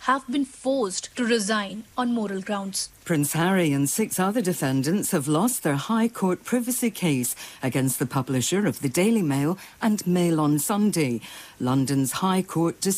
have been forced to resign on moral grounds. Prince Harry and 6 other defendants have lost their High Court privacy case against the publisher of the Daily Mail and Mail on Sunday. London's High Court